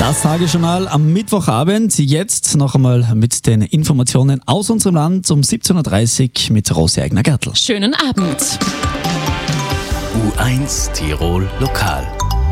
Das Tagesjournal am Mittwochabend. Jetzt noch einmal mit den Informationen aus unserem Land um 17.30 Uhr mit Rosi Eigner-Gertl. Schönen Abend. U1 Tirol Lokal.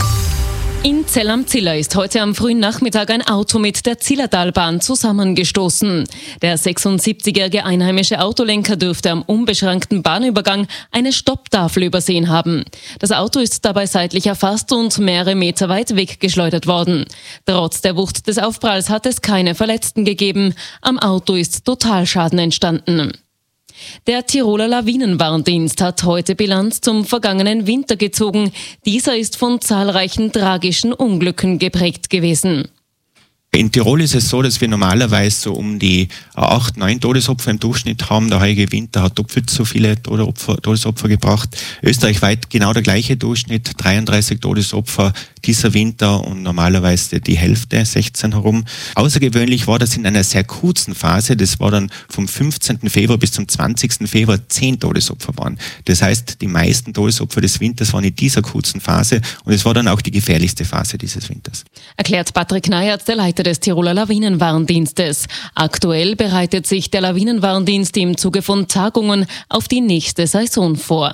In Zell am Ziller ist heute am frühen Nachmittag ein Auto mit der Zillertalbahn zusammengestoßen. Der 76-jährige einheimische Autolenker dürfte am unbeschränkten Bahnübergang eine Stopptafel übersehen haben. Das Auto ist dabei seitlich erfasst und mehrere Meter weit weggeschleudert worden. Trotz der Wucht des Aufpralls hat es keine Verletzten gegeben. Am Auto ist Totalschaden entstanden. Der Tiroler Lawinenwarndienst hat heute Bilanz zum vergangenen Winter gezogen. Dieser ist von zahlreichen tragischen Unglücken geprägt gewesen. In Tirol ist es so, dass wir normalerweise so um die 8, 9 Todesopfer im Durchschnitt haben. Der heutige Winter hat doppelt so viele Todesopfer gebracht. Österreichweit genau der gleiche Durchschnitt, 33 Todesopfer dieser Winter und normalerweise die Hälfte, 16 herum. Außergewöhnlich war das in einer sehr kurzen Phase. Das war dann vom 15. Februar bis zum 20. Februar 10 Todesopfer waren. Das heißt, die meisten Todesopfer des Winters waren in dieser kurzen Phase und es war dann auch die gefährlichste Phase dieses Winters. Erklärt Patrick Neyert, der Leiter des Tiroler Lawinenwarndienstes. Aktuell bereitet sich der Lawinenwarndienst im Zuge von Tagungen auf die nächste Saison vor.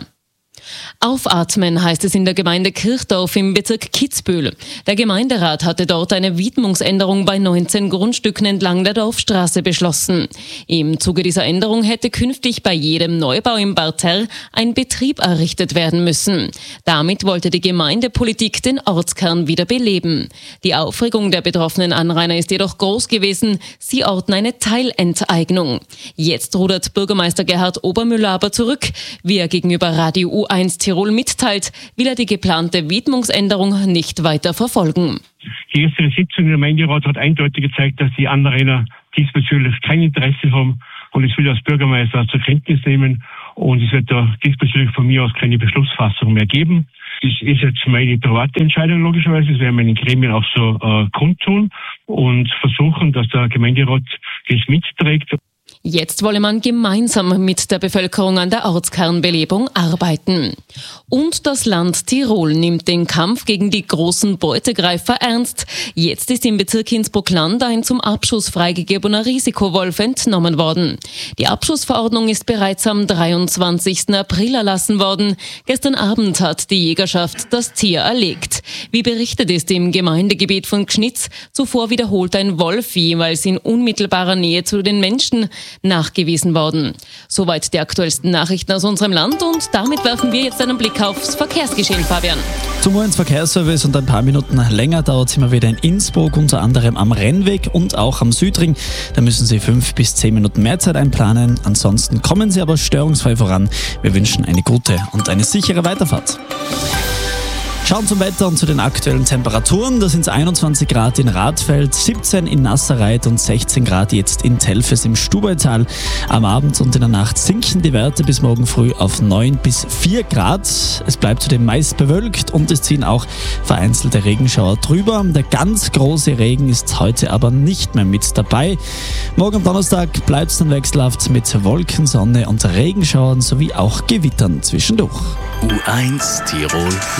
Aufatmen heißt es in der Gemeinde Kirchdorf im Bezirk Kitzbühel. Der Gemeinderat hatte dort eine Widmungsänderung bei 19 Grundstücken entlang der Dorfstraße beschlossen. Im Zuge dieser Änderung hätte künftig bei jedem Neubau im Parterre ein Betrieb errichtet werden müssen. Damit wollte die Gemeindepolitik den Ortskern wieder beleben. Die Aufregung der betroffenen Anrainer ist jedoch groß gewesen. Sie orten eine Teilenteignung. Jetzt rudert Bürgermeister Gerhard Obermüller aber zurück. Wie er gegenüber Radio U1 Tirol mitteilt, will er die geplante Widmungsänderung nicht weiter verfolgen. Die erste Sitzung im Gemeinderat hat eindeutig gezeigt, dass die Anrainer diesbezüglich kein Interesse haben und ich will das Bürgermeister zur Kenntnis nehmen und es wird da diesbezüglich von mir aus keine Beschlussfassung mehr geben. Das ist jetzt meine private Entscheidung logischerweise, das werden meine Gremien auch so kundtun und versuchen, dass der Gemeinderat das mitträgt. Jetzt wolle man gemeinsam mit der Bevölkerung an der Ortskernbelebung arbeiten. Und das Land Tirol nimmt den Kampf gegen die großen Beutegreifer ernst. Jetzt ist im Bezirk Innsbruck-Land ein zum Abschuss freigegebener Risikowolf entnommen worden. Die Abschussverordnung ist bereits am 23. April erlassen worden. Gestern Abend hat die Jägerschaft das Tier erlegt. Wie berichtet ist im Gemeindegebiet von Gschnitz zuvor wiederholt ein Wolf jeweils in unmittelbarer Nähe zu den Menschen nachgewiesen worden. Soweit die aktuellsten Nachrichten aus unserem Land und damit werfen wir jetzt einen Blick aufs Verkehrsgeschehen, Fabian. Zum ins Verkehrsservice und ein paar Minuten länger dauert es immer wieder in Innsbruck, unter anderem am Rennweg und auch am Südring. Da müssen Sie 5 bis 10 Minuten mehr Zeit einplanen. Ansonsten kommen Sie aber störungsfrei voran. Wir wünschen eine gute und eine sichere Weiterfahrt. Schauen zum Wetter und zu den aktuellen Temperaturen. Da sind es 21 Grad in Radfeld, 17 in Nasserreit und 16 Grad jetzt in Telfes im Stubaital. Am Abend und in der Nacht sinken die Werte bis morgen früh auf 9 bis 4 Grad. Es bleibt zudem meist bewölkt und es ziehen auch vereinzelte Regenschauer drüber. Der ganz große Regen ist heute aber nicht mehr mit dabei. Morgen am Donnerstag bleibt es dann wechselhaft mit Wolken, Sonne und Regenschauern sowie auch Gewittern zwischendurch. U1 Tirol